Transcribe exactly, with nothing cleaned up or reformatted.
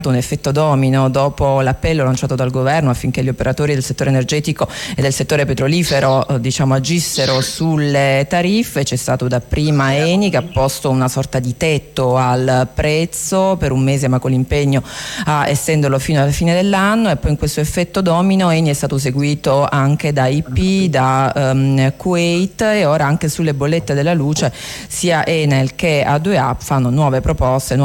un effetto domino dopo l'appello lanciato dal governo affinché gli operatori del settore energetico e del settore petrolifero eh, diciamo, agissero sulle tariffe. C'è stato dapprima Eni che ha posto una sorta di tetto al prezzo per un mese, ma con l'impegno a estenderlo fino alla fine dell'anno, e poi in questo effetto domino Eni è stato seguito anche da I P, da um, Kuwait, e ora anche sulle bollette della luce sia Enel che A due A fanno nuove proposte,